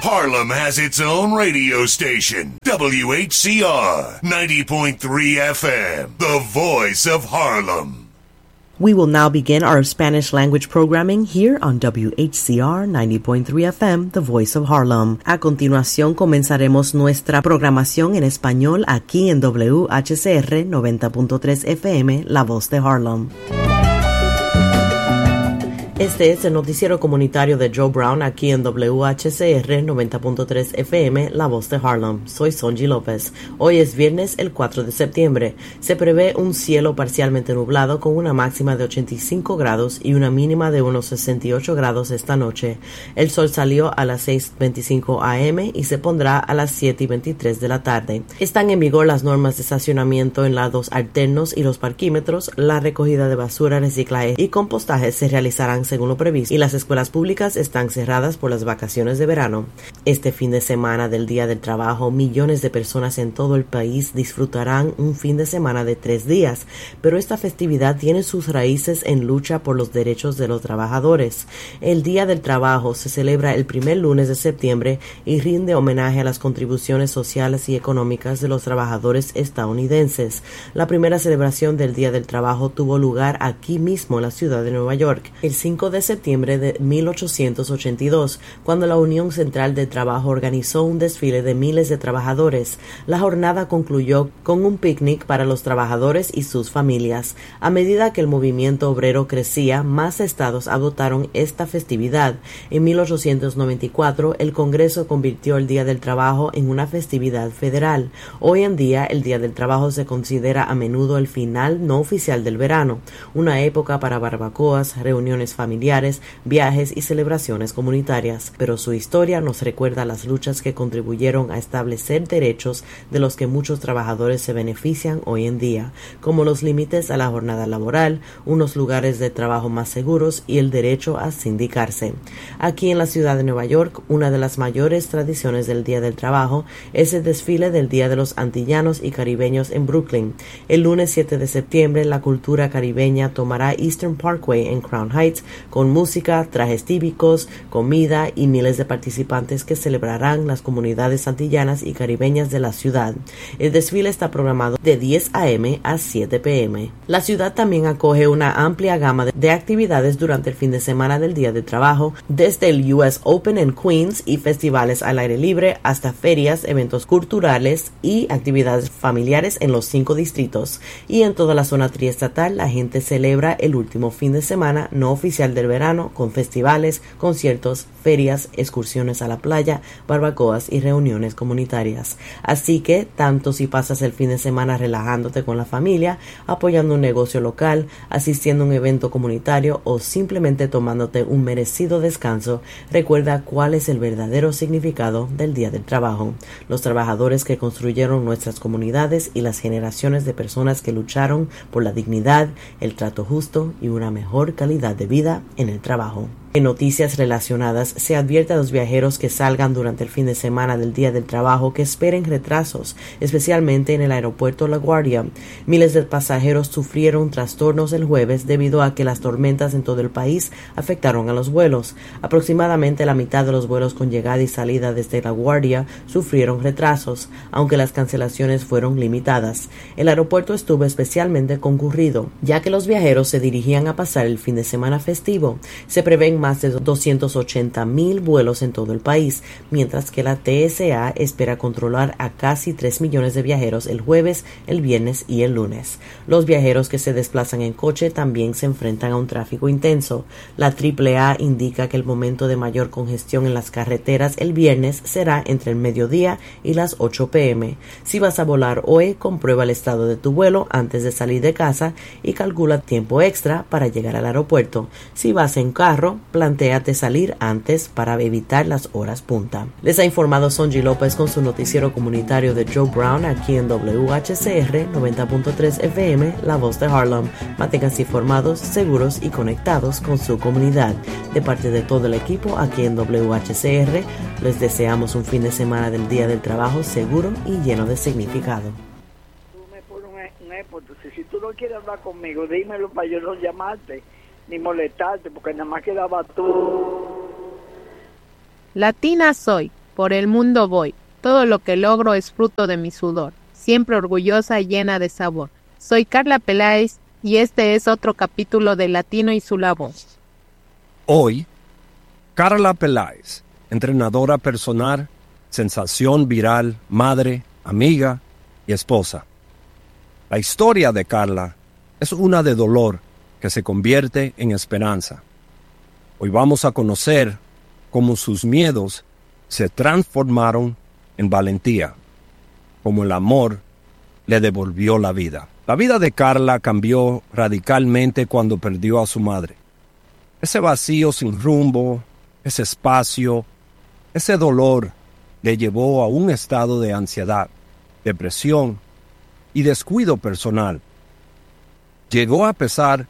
Harlem has its own radio station, WHCR 90.3 FM, the voice of Harlem. We will now begin our Spanish language programming here on WHCR 90.3 FM, The Voice of Harlem. A continuación comenzaremos nuestra programación en español aquí en WHCR 90.3 FM, La Voz de Harlem. Este es el noticiero comunitario de Joe Brown aquí en WHCR 90.3 FM, La Voz de Harlem. Soy Sonji López. Hoy es viernes, el 4 de septiembre. Se prevé un cielo parcialmente nublado con una máxima de 85 grados y una mínima de unos 68 grados esta noche. El sol salió a las 6:25 a.m. y se pondrá a las 7:23 de la tarde. Están en vigor las normas de estacionamiento en lados alternos y los parquímetros. La recogida de basura, reciclaje y compostaje se realizarán según lo previsto, y las escuelas públicas están cerradas por las vacaciones de verano. Este fin de semana del Día del Trabajo, millones de personas en todo el país disfrutarán un fin de semana de 3 días, pero esta festividad tiene sus raíces en lucha por los derechos de los trabajadores. El Día del Trabajo se celebra el primer lunes de septiembre y rinde homenaje a las contribuciones sociales y económicas de los trabajadores estadounidenses. La primera celebración del Día del Trabajo tuvo lugar aquí mismo en la ciudad de Nueva York, el 5 de septiembre de 1882, cuando la Unión Central de Trabajo organizó un desfile de miles de trabajadores. La jornada concluyó con un picnic para los trabajadores y sus familias. A medida que el movimiento obrero crecía, más estados adoptaron esta festividad. En 1894, el Congreso convirtió el Día del Trabajo en una festividad federal. Hoy en día, el Día del Trabajo se considera a menudo el final no oficial del verano, una época para barbacoas, reuniones familiares, viajes y celebraciones comunitarias, pero su historia nos recuerda las luchas que contribuyeron a establecer derechos de los que muchos trabajadores se benefician hoy en día, como los límites a la jornada laboral, unos lugares de trabajo más seguros y el derecho a sindicarse. Aquí en la ciudad de Nueva York, una de las mayores tradiciones del Día del Trabajo es el desfile del Día de los Antillanos y Caribeños en Brooklyn. El lunes 7 de septiembre, la cultura caribeña tomará Eastern Parkway en Crown Heights con música, trajes típicos, comida y miles de participantes que celebrarán las comunidades antillanas y caribeñas de la ciudad. El desfile está programado de 10 a.m. a 7 p.m. La ciudad también acoge una amplia gama de actividades durante el fin de semana del Día del Trabajo, desde el US Open en Queens y festivales al aire libre hasta ferias, eventos culturales y actividades familiares en los 5 distritos. Y en toda la zona triestatal, la gente celebra el último fin de semana no oficial del verano con festivales, conciertos, ferias, excursiones a la playa, barbacoas y reuniones comunitarias. Así que, tanto si pasas el fin de semana relajándote con la familia, apoyando un negocio local, asistiendo a un evento comunitario o simplemente tomándote un merecido descanso, recuerda cuál es el verdadero significado del Día del Trabajo. Los trabajadores que construyeron nuestras comunidades y las generaciones de personas que lucharon por la dignidad, el trato justo y una mejor calidad de vida en el trabajo. En noticias relacionadas, se advierte a los viajeros que salgan durante el fin de semana del Día del Trabajo que esperen retrasos, especialmente en el aeropuerto LaGuardia. Miles de pasajeros sufrieron trastornos el jueves debido a que las tormentas en todo el país afectaron a los vuelos. Aproximadamente la mitad de los vuelos con llegada y salida desde LaGuardia sufrieron retrasos, aunque las cancelaciones fueron limitadas. El aeropuerto estuvo especialmente concurrido, ya que los viajeros se dirigían a pasar el fin de semana festivo. Se prevén más de 280,000 vuelos en todo el país, mientras que la TSA espera controlar a casi 3 millones de viajeros el jueves, el viernes y el lunes. Los viajeros que se desplazan en coche también se enfrentan a un tráfico intenso. La AAA indica que el momento de mayor congestión en las carreteras el viernes será entre el mediodía y las 8 p.m. Si vas a volar hoy, comprueba el estado de tu vuelo antes de salir de casa y calcula tiempo extra para llegar al aeropuerto. Si vas en carro, plantéate salir antes para evitar las horas punta. Les ha informado Sonji López con su noticiero comunitario de Joe Brown aquí en WHCR 90.3 FM, La Voz de Harlem. Manténganse informados, seguros y conectados con su comunidad. De parte de todo el equipo aquí en WHCR, les deseamos un fin de semana del Día del Trabajo seguro y lleno de significado. Tú me pones un época, entonces si tú no quieres hablar conmigo, dímelo para yo no llamarte ni molestarte, porque nada más quedaba tú. Latina soy. por el mundo voy. Todo lo que logro es fruto de mi sudor. Siempre orgullosa y llena de sabor. Soy Carla Peláez y este es otro capítulo de Latino y su labor. Hoy, Carla Peláez, entrenadora personal, sensación viral, madre, amiga y esposa. La historia de Carla es una de dolor que se convierte en esperanza. Hoy vamos a conocer cómo sus miedos se transformaron en valentía, cómo el amor le devolvió la vida. La vida de Carla cambió radicalmente cuando perdió a su madre. Ese vacío sin rumbo, ese espacio, ese dolor le llevó a un estado de ansiedad, depresión y descuido personal. Llegó a pesar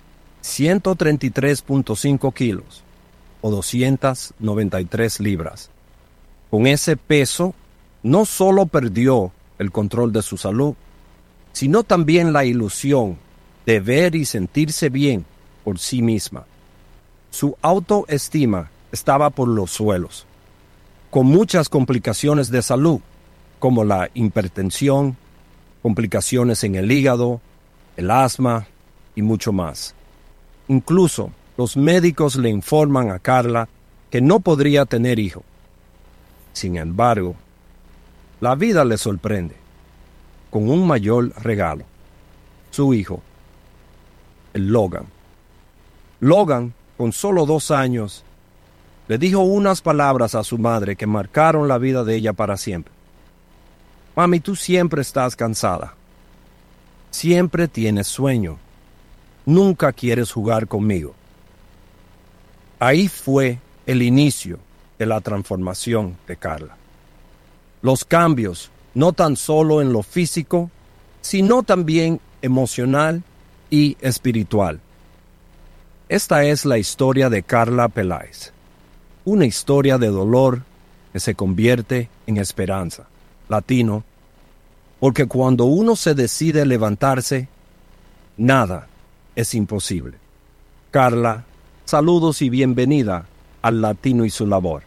133.5 kilos o 293 libras. Con ese peso, no solo perdió el control de su salud, sino también la ilusión de ver y sentirse bien por sí misma. Su autoestima estaba por los suelos, con muchas complicaciones de salud, como la hipertensión, complicaciones en el hígado, el asma y mucho más. Incluso los médicos le informan a Carla que no podría tener hijo. Sin embargo, la vida le sorprende con un mayor regalo, su hijo, el Logan. Logan, con solo 2 años, le dijo unas palabras a su madre que marcaron la vida de ella para siempre. Mami, tú siempre estás cansada. Siempre tienes sueño. Nunca quieres jugar conmigo. Ahí fue el inicio de la transformación de Carla. Los cambios, no tan solo en lo físico, sino también emocional y espiritual. Esta es la historia de Carla Peláez. Una historia de dolor que se convierte en esperanza. Latino, porque cuando uno se decide levantarse, nada es imposible. Carla, saludos y bienvenida al Latino y su labor.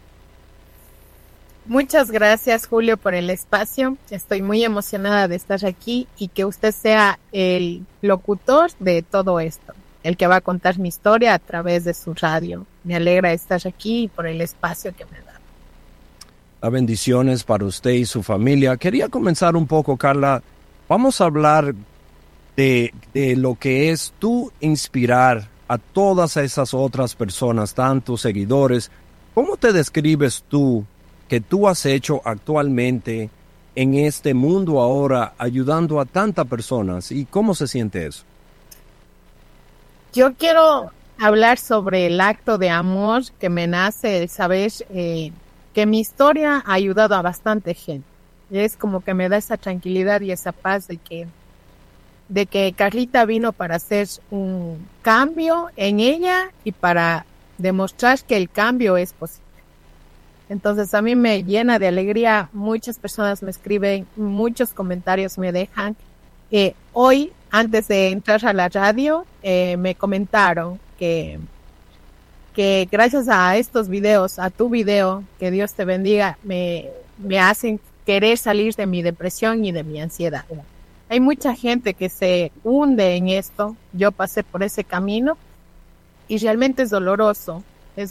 Muchas gracias, Julio, por el espacio. Estoy muy emocionada de estar aquí y que usted sea el locutor de todo esto, el que va a contar mi historia a través de su radio. Me alegra estar aquí y por el espacio que me da. Las bendiciones para usted y su familia. Quería comenzar un poco, Carla. Vamos a hablar de lo que es tú inspirar a todas esas otras personas, tantos seguidores. ¿Cómo te describes tú que tú has hecho actualmente en este mundo ahora, ayudando a tantas personas? ¿Y cómo se siente eso? Yo quiero hablar sobre el acto de amor que me nace el saber que mi historia ha ayudado a bastante gente. Y es como que me da esa tranquilidad y esa paz de que Carlita vino para hacer un cambio en ella y para demostrar que el cambio es posible. Entonces a mí me llena de alegría. Muchas personas me escriben, muchos comentarios me dejan. Hoy, antes de entrar a la radio, me comentaron que gracias a estos videos, a tu video, que Dios te bendiga, me hacen querer salir de mi depresión y de mi ansiedad. Hay mucha gente que se hunde en esto. Yo pasé por ese camino y realmente es doloroso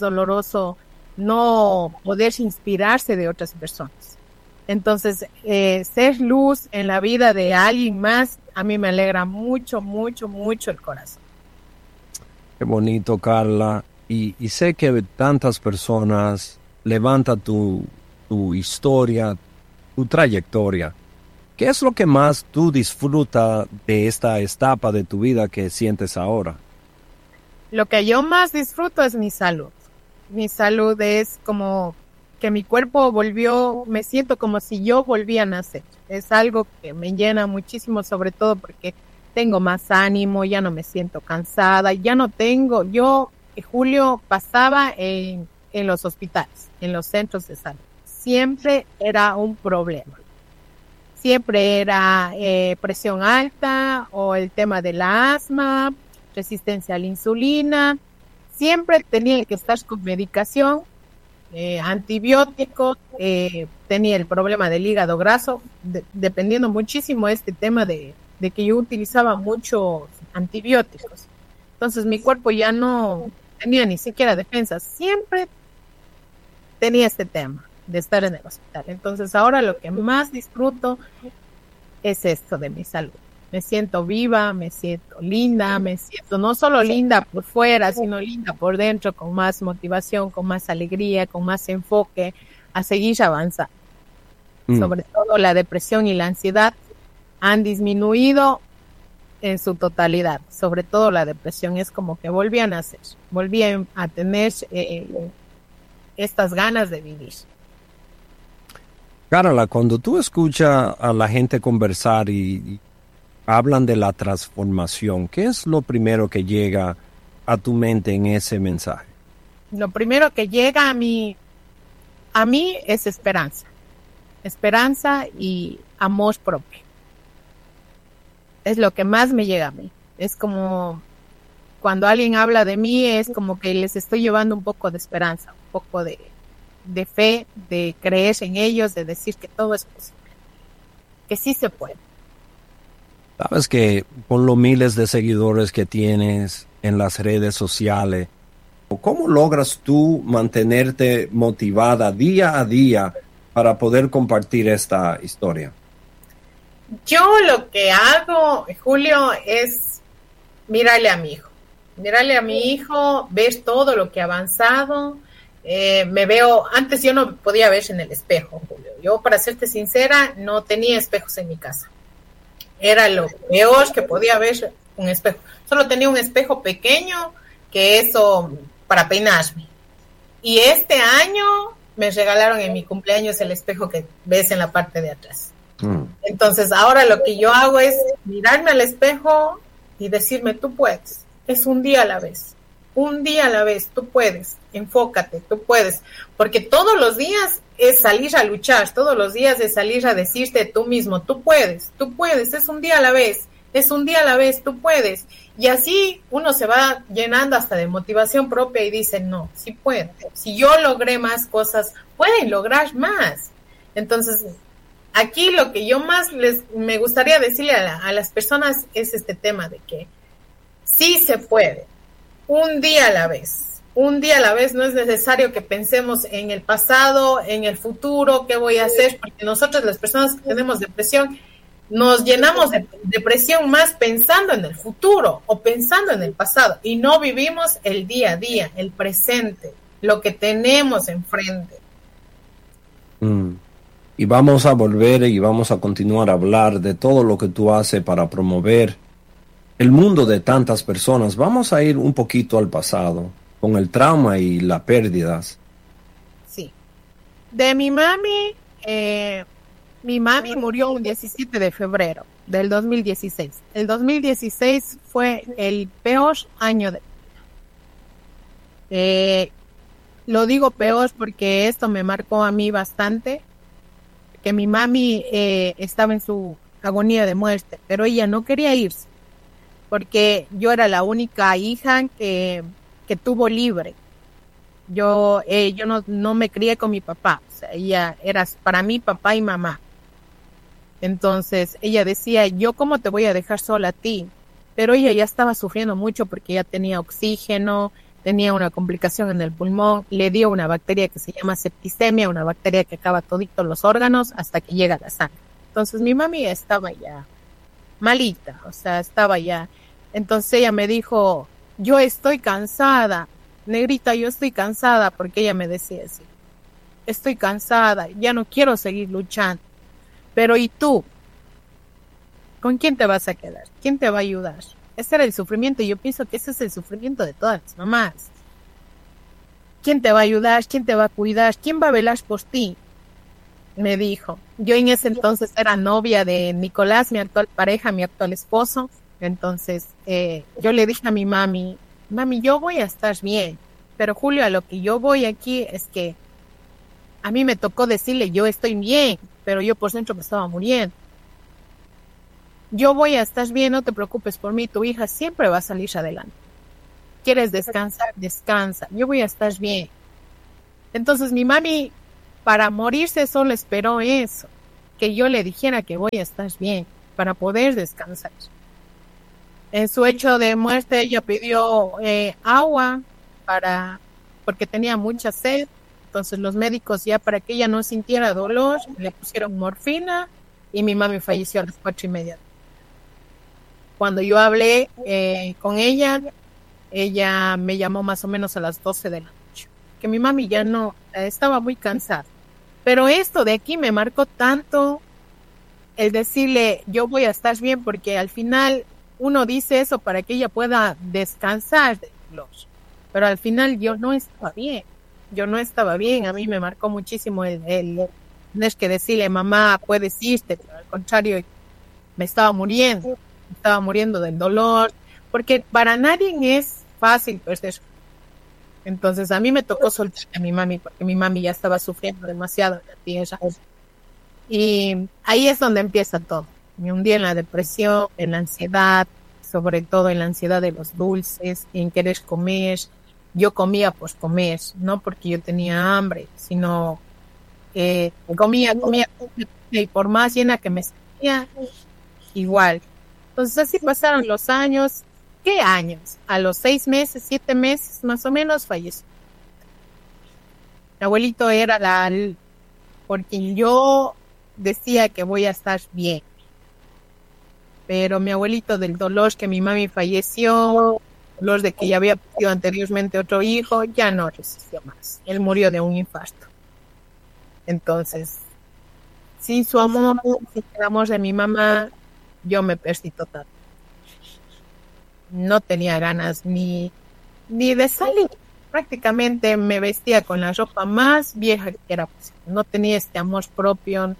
no poder inspirarse de otras personas. Entonces, ser luz en la vida de alguien más, a mí me alegra mucho, mucho, mucho el corazón. Qué bonito, Carla. Y sé que tantas personas levantan tu historia, tu trayectoria. ¿Qué es lo que más tú disfrutas de esta etapa de tu vida que sientes ahora? Lo que yo más disfruto es mi salud. Mi salud es como que mi cuerpo volvió, me siento como si yo volví a nacer. Es algo que me llena muchísimo, sobre todo porque tengo más ánimo, ya no me siento cansada, ya no tengo, Julio, pasaba en los hospitales, en los centros de salud. Siempre era un problema. Siempre era presión alta o el tema del asma, resistencia a la insulina. Siempre tenía que estar con medicación antibióticos, tenía el problema del hígado graso, dependiendo muchísimo de este tema de que yo utilizaba muchos antibióticos. Entonces mi cuerpo ya no tenía ni siquiera defensa, siempre tenía este tema de estar en el hospital. Entonces ahora lo que más disfruto es esto de mi salud. Me siento viva, me siento linda, me siento no solo linda por fuera, sino linda por dentro, con más motivación, con más alegría, con más enfoque a seguir avanzando. Sobre todo la depresión y la ansiedad han disminuido en su totalidad. Sobre todo la depresión es como que volví a nacer, volví a tener estas ganas de vivir. Carola, cuando tú escuchas a la gente conversar y hablan de la transformación, ¿qué es lo primero que llega a tu mente en ese mensaje? Lo primero que llega a mí es esperanza. Esperanza y amor propio. Es lo que más me llega a mí. Es como cuando alguien habla de mí, es como que les estoy llevando un poco de esperanza, un poco de fe, de creer en ellos, de decir que todo es posible, que sí se puede. Sabes que con los miles de seguidores que tienes en las redes sociales, ¿cómo logras tú mantenerte motivada día a día para poder compartir esta historia? Yo lo que hago, Julio, es mirarle a mi hijo. Mirarle a mi hijo, ver todo lo que ha avanzado. Me veo, antes yo no podía ver en el espejo, Julio. Yo, para serte sincera, no tenía espejos en mi casa. Era lo peor que podía ver un espejo. Solo tenía un espejo pequeño, que eso para peinarme. Y este año me regalaron en mi cumpleaños el espejo que ves en la parte de atrás. Entonces ahora lo que yo hago es mirarme al espejo y decirme, tú puedes. Es un día a la vez. Un día a la vez, tú puedes. Enfócate, tú puedes. Porque todos los días es salir a luchar, todos los días es salir a decirte tú mismo, tú puedes, es un día a la vez, tú puedes. Y así uno se va llenando hasta de motivación propia y dice, no, sí puedo. Si yo logré más cosas, pueden lograr más. Entonces, aquí lo que yo más me gustaría decirle a las personas es este tema de que sí se puede, un día a la vez. Un día a la vez, no es necesario que pensemos en el pasado, en el futuro, qué voy a hacer, porque nosotros las personas que tenemos depresión nos llenamos de depresión más pensando en el futuro o pensando en el pasado y no vivimos el día a día, el presente, lo que tenemos enfrente. Y vamos a volver y vamos a continuar a hablar de todo lo que tú haces para promover el mundo de tantas personas. Vamos a ir un poquito al pasado, con el trauma y las pérdidas. Sí. De mi mami murió un 17 de febrero del 2016. El 2016 fue el peor año lo digo peor porque esto me marcó a mí bastante, que mi mami estaba en su agonía de muerte, pero ella no quería irse, porque yo era la única hija que tuvo libre. Yo no me crié con mi papá, o sea, ella era para mí papá y mamá. Entonces ella decía, yo cómo te voy a dejar sola a ti, pero ella ya estaba sufriendo mucho porque ya tenía oxígeno, tenía una complicación en el pulmón, le dio una bacteria que se llama septicemia, una bacteria que acaba toditos los órganos hasta que llega a la sangre. Entonces mi mami estaba ya malita, o sea, estaba ya. Entonces ella me dijo, yo estoy cansada, negrita, yo estoy cansada, porque ella me decía así, estoy cansada, ya no quiero seguir luchando. Pero ¿y tú? ¿Con quién te vas a quedar? ¿Quién te va a ayudar? Ese era el sufrimiento, y yo pienso que ese es el sufrimiento de todas las mamás. ¿Quién te va a ayudar? ¿Quién te va a cuidar? ¿Quién va a velar por ti? Me dijo. Yo en ese entonces era novia de Nicolás, mi actual pareja, mi actual esposo. Entonces yo le dije a mi mami, yo voy a estar bien, pero Julio, a lo que yo voy aquí es que a mí me tocó decirle, yo estoy bien, pero yo por dentro me estaba muriendo. Yo voy a estar bien, no te preocupes por mí, tu hija siempre va a salir adelante. ¿Quieres descansar? Descansa, yo voy a estar bien. Entonces mi mami, para morirse, solo esperó eso, que yo le dijera que voy a estar bien, para poder descansar. En su hecho de muerte, ella pidió agua porque tenía mucha sed. Entonces los médicos, ya para que ella no sintiera dolor, le pusieron morfina y mi mami falleció a las 4:30. Cuando yo hablé con ella me llamó más o menos a las 12 de la noche, que mi mami ya no, estaba muy cansada. Pero esto de aquí me marcó tanto, el decirle yo voy a estar bien, porque al final uno dice eso para que ella pueda descansar de dolor. Pero al final yo no estaba bien, a mí me marcó muchísimo el no es que decirle mamá puedes irte, pero al contrario me estaba muriendo del dolor, porque para nadie es fácil perder. Entonces a mí me tocó soltar a mi mami, porque mi mami ya estaba sufriendo demasiado en la tierra. Y ahí es donde empieza todo. Me hundí en la depresión, en la ansiedad, sobre todo en la ansiedad de los dulces, en querer comer. Yo comía por comer, no porque yo tenía hambre, sino comía, y por más llena que me sentía, igual. Entonces así pasaron los años. ¿Qué años? A los 6 meses, 7 meses, más o menos, falleció. Mi abuelito era por quien yo decía que voy a estar bien. Pero mi abuelito, del dolor que mi mami falleció, dolor de que ya había perdido anteriormente otro hijo, ya no resistió más. Él murió de un infarto. Entonces, sin su amor, sin el amor de mi mamá, yo me perdí total. No tenía ganas ni de salir. Prácticamente me vestía con la ropa más vieja que era posible. No tenía este amor propio.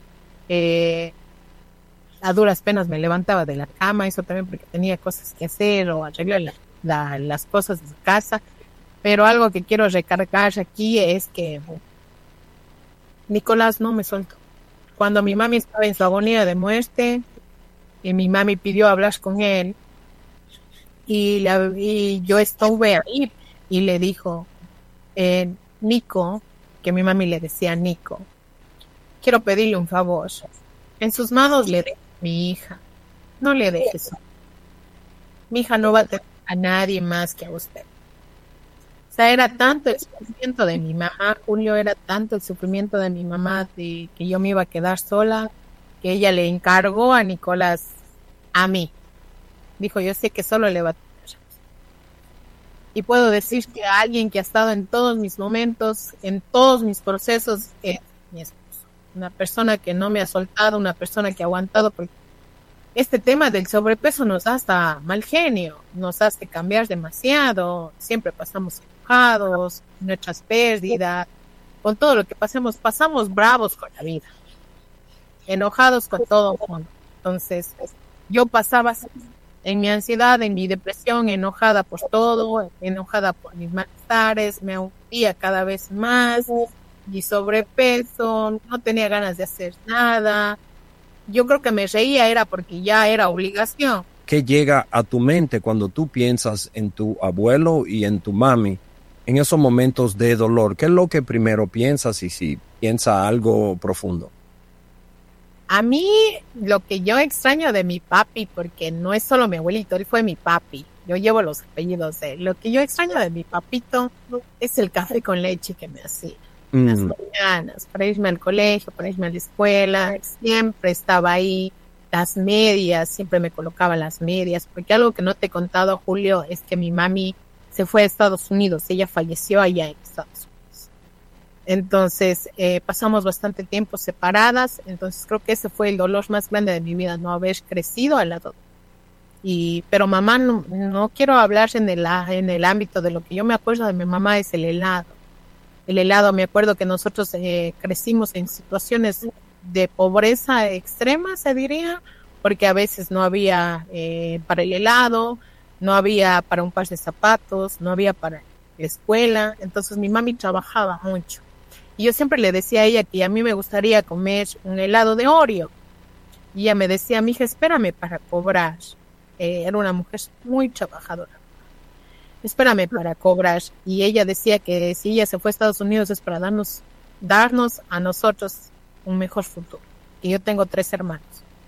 A duras penas me levantaba de la cama, eso también porque tenía cosas que hacer o arreglar las cosas de su casa. Pero algo que quiero recargar aquí es que Nicolás no me soltó. Cuando mi mami estaba en su agonía de muerte y mi mami pidió hablar con él, y yo estuve ahí y le dijo, Nico, que mi mami le decía Nico, quiero pedirle un favor. En sus manos le dejo a mi hija. No le dejes. Mi hija no va a tener a nadie más que a usted. O sea, era tanto el sufrimiento de mi mamá, Julio, era tanto el sufrimiento de mi mamá de que yo me iba a quedar sola, que ella le encargó a Nicolás a mí. Dijo, yo sé que solo le va a tener. Y puedo decir que alguien que ha estado en todos mis momentos, en todos mis procesos, es mi esposo. Una persona que no me ha soltado, una persona que ha aguantado, porque este tema del sobrepeso nos da hasta mal genio, nos hace cambiar demasiado, siempre pasamos enojados, nuestras pérdidas, con todo lo que pasamos bravos con la vida, enojados con todo el mundo. Entonces, yo pasaba en mi ansiedad, en mi depresión, enojada por todo, enojada por mis malestares, me hundía cada vez más, mi sobrepeso, no tenía ganas de hacer nada. Yo creo que me reía era porque ya era obligación. ¿Qué llega a tu mente cuando tú piensas en tu abuelo y en tu mami en esos momentos de dolor? ¿Qué es lo que primero piensas y si piensas algo profundo? A mí, lo que yo extraño de mi papi, porque no es solo mi abuelito, él fue mi papi. Yo llevo los apellidos de él. Lo que yo extraño de mi papito es el café con leche que me hacía. Las mañanas, para irme al colegio, para irme a la escuela, siempre estaba ahí. Las medias, siempre me colocaba las medias, porque algo que no te he contado, Julio, es que mi mami se fue a Estados Unidos, ella falleció allá en Estados Unidos. Entonces, pasamos bastante tiempo separadas, entonces creo que ese fue el dolor más grande de mi vida, no haber crecido al lado. Pero mamá, no quiero hablar en el ámbito de lo que yo me acuerdo de mi mamá, es el helado. El helado, me acuerdo que nosotros crecimos en situaciones de pobreza extrema, se diría, porque a veces no había para el helado, no había para un par de zapatos, no había para la escuela, entonces mi mami trabajaba mucho. Y yo siempre le decía a ella que a mí me gustaría comer un helado de Oreo. Y ella me decía, mija, espérame para cobrar. Era una mujer muy trabajadora. espérame para cobrar. Y ella decía que si ella se fue a Estados Unidos es para darnos a nosotros un mejor futuro. Y yo tengo 3 hermanos.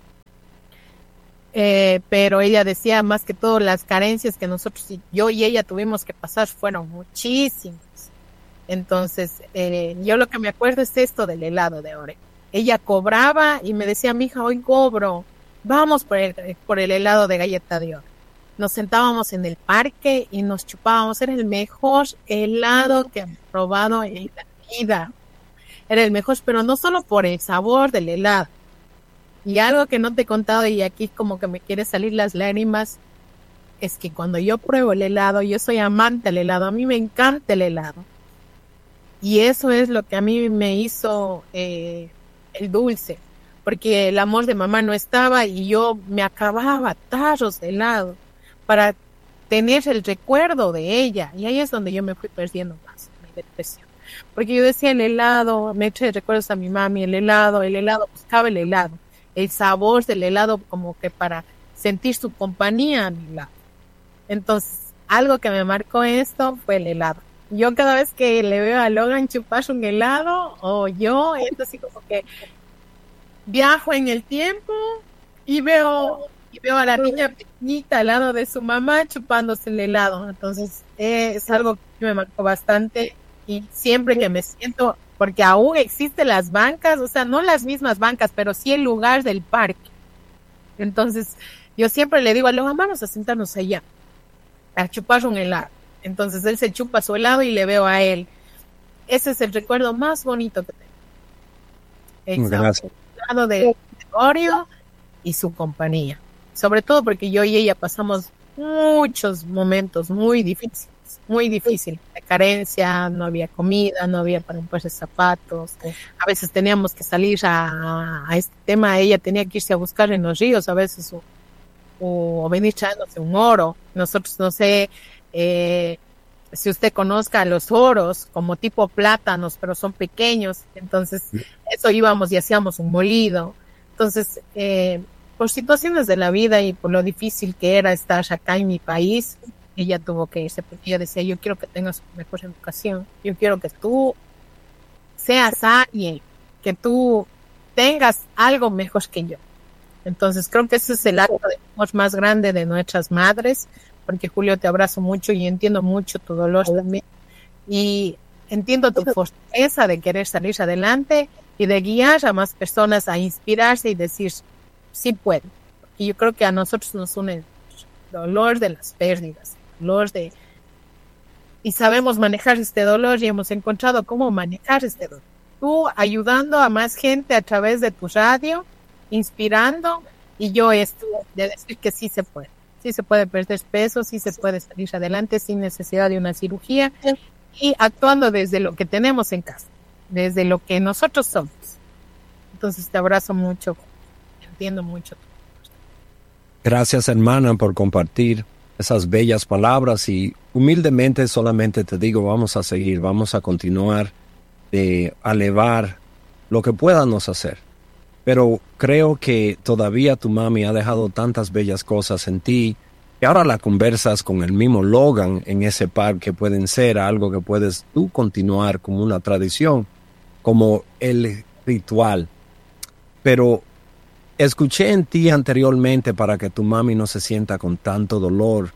Pero ella decía más que todo las carencias que nosotros, yo y ella tuvimos que pasar fueron muchísimas. Entonces, yo lo que me acuerdo es esto del helado de Oreo. Ella cobraba y me decía, mija, hoy cobro, vamos por el helado de galleta de Oreo. Nos sentábamos en el parque y nos chupábamos. Era el mejor helado que he probado en la vida. Era el mejor, pero no solo por el sabor del helado. Y algo que no te he contado y aquí como que me quiere salir las lágrimas, es que cuando yo pruebo el helado, yo soy amante del helado, a mí me encanta el helado. Y eso es lo que a mí me hizo el dulce, porque el amor de mamá no estaba y yo me acababa tarros de helado para tener el recuerdo de ella. Y ahí es donde yo me fui perdiendo más, mi depresión. Porque yo decía el helado, me eché recuerdos a mi mami, el helado, buscaba el helado. El sabor del helado como que para sentir su compañía a mi lado. Entonces, algo que me marcó esto fue el helado. Yo cada vez que le veo a Logan chupar un helado, o yo, es así como que viajo en el tiempo y veo a la niña pequeñita al lado de su mamá chupándose el helado. Entonces, es algo que me marcó bastante y siempre que me siento... Porque aún existen las bancas, o sea, no las mismas bancas, pero sí el lugar del parque. Entonces, yo siempre le digo a Logan, vamos a sentarnos allá, a chupar un helado. Entonces, él se chupa su helado y le veo a él. Ese es el recuerdo más bonito que tengo. Gracias. El helado de Oreo y su compañía. Sobre todo porque yo y ella pasamos muchos momentos muy difíciles. De carencia, no había comida, no había para un par de zapatos. A veces teníamos que salir a este tema, ella tenía que irse a buscar en los ríos a veces o venir trayéndose un oro. Nosotros, no sé si usted conozca los oros como tipo plátanos, pero son pequeños, entonces eso íbamos y hacíamos un molido. Entonces, por situaciones de la vida y por lo difícil que era estar acá en mi país, ella tuvo que irse porque ella decía, yo quiero que tengas mejor educación, yo quiero que tú seas alguien, que tú tengas algo mejor que yo. Entonces creo que ese es el acto de amor más grande de nuestras madres, porque Julio, te abrazo mucho y entiendo mucho tu dolor también, y entiendo tu fortaleza de querer salir adelante y de guiar a más personas a inspirarse y decir, sí puedo. Y yo creo que a nosotros nos une el dolor de las pérdidas, y sabemos manejar este dolor y hemos encontrado cómo manejar este dolor. Tú ayudando a más gente a través de tu radio, inspirando, y yo esto de decir que sí se puede perder peso, sí se puede salir adelante sin necesidad de una cirugía y actuando desde lo que tenemos en casa, desde lo que nosotros somos. Entonces te abrazo mucho, entiendo mucho. Gracias, hermana, por compartir esas bellas palabras y humildemente solamente te digo, vamos a seguir, vamos a continuar de elevar lo que podamos hacer. Pero creo que todavía tu mami ha dejado tantas bellas cosas en ti que ahora la conversas con el mismo Logan en ese par que pueden ser algo que puedes tú continuar como una tradición, como el ritual. Pero escuché en ti anteriormente para que tu mami no se sienta con tanto dolor.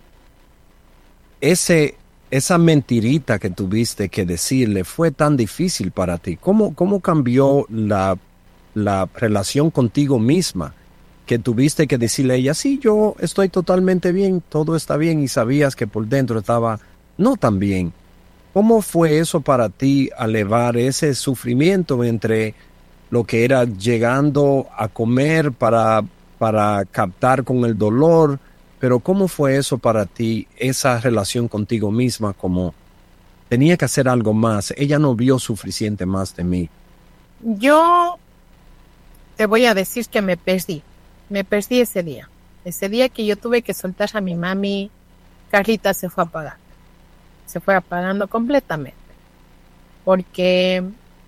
Esa mentirita que tuviste que decirle fue tan difícil para ti. ¿Cómo cambió la relación contigo misma? Que tuviste que decirle a ella, sí, yo estoy totalmente bien, todo está bien, y sabías que por dentro estaba no tan bien. ¿Cómo fue eso para ti, elevar ese sufrimiento entre lo que era llegando a comer para captar con el dolor? Pero ¿cómo fue eso para ti, esa relación contigo misma, como tenía que hacer algo más? Ella no vio suficiente más de mí. Yo te voy a decir que me perdí ese día que yo tuve que soltar a mi mami. Carlita se fue apagando completamente, porque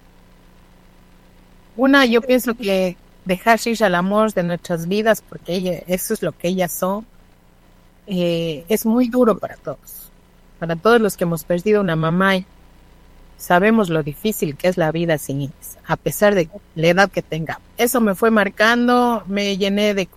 yo pienso que dejar ir al amor de nuestras vidas, porque eso es lo que ellas son, es muy duro para todos, para todos los que hemos perdido una mamá. Y sabemos lo difícil que es la vida sin ellos, a pesar de la edad que tenga. Eso me fue marcando, me llené de